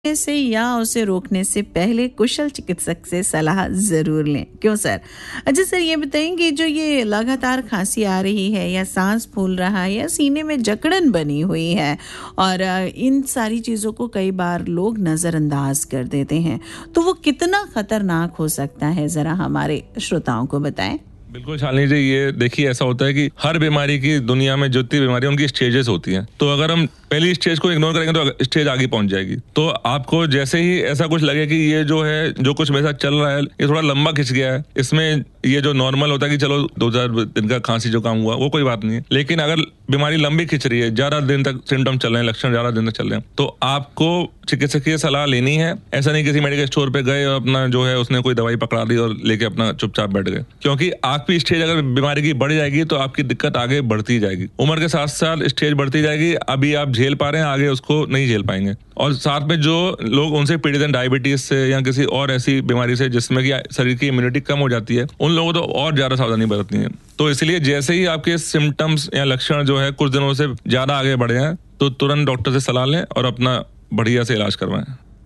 से या उसे रोकने से पहले कुशल चिकित्सक से सलाह ज़रूर लें। क्यों सर? अच्छा सर, ये बताएंगे जो ये लगातार खांसी आ रही है या सांस फूल रहा है या सीने में जकड़न बनी हुई है और इन सारी चीज़ों को कई बार लोग नज़रअंदाज कर देते हैं, तो वो कितना खतरनाक हो सकता है, ज़रा हमारे श्रोताओं को बताएं। बिल्कुल शालिनी जी, ये देखिए ऐसा होता है कि हर बीमारी की दुनिया में जितनी बीमारी उनकी स्टेजेस होती हैं। तो अगर हम पहली स्टेज को इग्नोर करेंगे तो स्टेज आगे पहुंच जाएगी। तो आपको जैसे ही ऐसा कुछ लगे कि ये जो है, जो कुछ मेरे साथ चल रहा है, ये थोड़ा लंबा खिंच गया है, इसमें ये जो नॉर्मल होता है कि चलो 2-4 दिन का खांसी जुकाम हुआ, वो कोई बात नहीं है। लेकिन अगर बीमारी लंबी खिंच रही है, ज्यादा दिन तक सिम्टम चल रहे हैं, लक्षण ज्यादा दिन तक चल रहे हैं, तो आपको चिकित्सकीय सलाह लेनी है। ऐसा नहीं किसी मेडिकल स्टोर पे गए और अपना जो है उसने कोई दवाई पकड़ा दी और लेके अपना चुपचाप बैठ गए, क्योंकि आपकी स्टेज अगर बीमारी की बढ़ जाएगी तो आपकी दिक्कत आगे बढ़ती जाएगी। उम्र के साथ साथ स्टेज बढ़ती जाएगी। अभी आप झेल पा रहे हैं, आगे उसको नहीं झेल पाएंगे। और साथ में जो लोग उनसे पीड़ित हैं, डायबिटीज से या किसी और ऐसी बीमारी से जिसमें कि शरीर की इम्यूनिटी कम हो जाती है, उन लोगों को तो और ज्यादा सावधानी बरतनी है। तो इसलिए जैसे ही आपके सिम्टम्स या लक्षण जो है कुछ दिनों से ज्यादा आगे बढ़े हैं, तो तुरंत डॉक्टर से सलाह लें और अपना बढ़िया से इलाज करवाएं।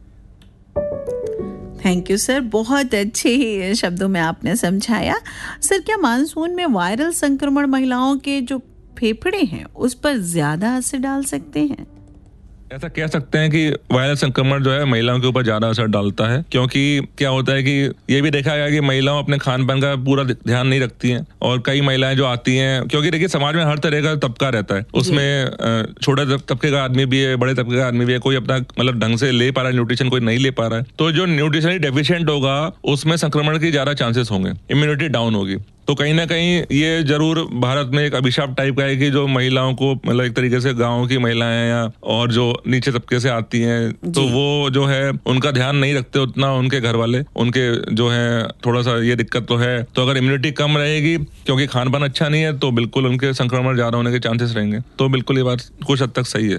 थैंक यू सर, बहुत अच्छे शब्दों में आपने समझाया। सर, क्या मानसून में वायरल संक्रमण महिलाओं के जो फेफड़े हैं उस पर ज्यादा असर डाल सकते हैं? ऐसा कह सकते हैं कि वायरल संक्रमण जो है महिलाओं के ऊपर ज्यादा असर डालता है, क्योंकि क्या होता है कि ये भी देखा गया कि महिलाओं अपने खान पान का पूरा ध्यान नहीं रखती हैं। और कई महिलाएं जो आती हैं, क्योंकि देखिए समाज में हर तरह का तबका रहता है, उसमें छोटे तबके का आदमी भी है, बड़े तबके का आदमी भी है। कोई अपना मतलब ढंग से ले पा रहा है न्यूट्रिशन, कोई नहीं ले पा रहा है। तो जो न्यूट्रिशनली डेफिशिएंट होगा उसमें संक्रमण की ज्यादा चांसेस होंगे, इम्यूनिटी डाउन होगी। तो कहीं ना कहीं ये जरूर भारत में एक अभिशाप टाइप का है कि जो महिलाओं को मतलब एक तरीके से गांव की महिलाएं या और जो नीचे तबके से आती हैं, तो वो जो है उनका ध्यान नहीं रखते उतना उनके घर वाले, उनके जो है थोड़ा सा ये दिक्कत तो है। तो अगर इम्यूनिटी कम रहेगी क्योंकि खान पान अच्छा नहीं है, तो बिल्कुल उनके संक्रमण ज्यादा होने के चांसेस रहेंगे। तो बिल्कुल ये बात कुछ हद तक सही है।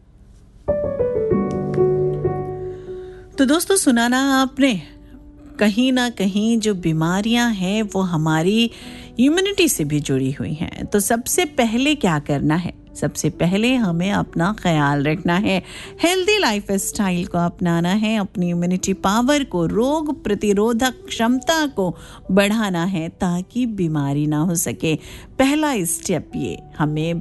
तो दोस्तों, सुना ना आपने, कहीं ना कहीं जो बीमारियां हैं वो हमारी इम्यूनिटी से भी जुड़ी हुई हैं। तो सबसे पहले क्या करना है? सबसे पहले हमें अपना ख्याल रखना है, हेल्दी लाइफ स्टाइल को अपनाना है, अपनी इम्यूनिटी पावर को, रोग प्रतिरोधक क्षमता को बढ़ाना है ताकि बीमारी ना हो सके। पहला स्टेप ये, हमें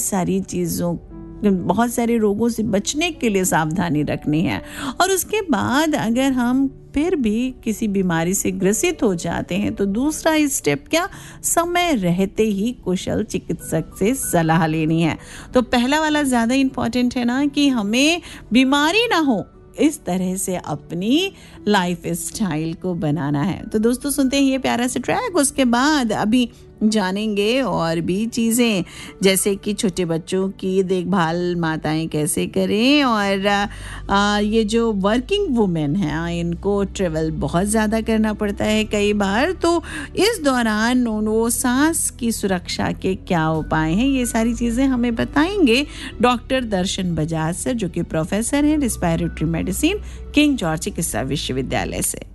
बहुत सारे रोगों से बचने के लिए सावधानी रखनी है। और उसके बाद अगर हम फिर भी किसी बीमारी से ग्रसित हो जाते हैं तो दूसरा स्टेप क्या, समय रहते ही कुशल चिकित्सक से सलाह लेनी है। तो पहला वाला ज़्यादा इम्पोर्टेंट है ना, कि हमें बीमारी ना हो, इस तरह से अपनी लाइफ स्टाइल को बनाना है। तो दोस्तों, सुनते हैं ये प्यारा सा ट्रैक, उसके बाद अभी जानेंगे और भी चीज़ें, जैसे कि छोटे बच्चों की देखभाल माताएं कैसे करें, और ये जो वर्किंग वुमेन हैं इनको ट्रेवल बहुत ज़्यादा करना पड़ता है कई बार, तो इस दौरान वो सांस की सुरक्षा के क्या उपाय हैं, ये सारी चीज़ें हमें बताएंगे डॉक्टर दर्शन बजाज सर, जो कि प्रोफेसर हैं रेस्पिरेटरी मेडिसिन, किंग जॉर्ज चिकित्सा विश्वविद्यालय से।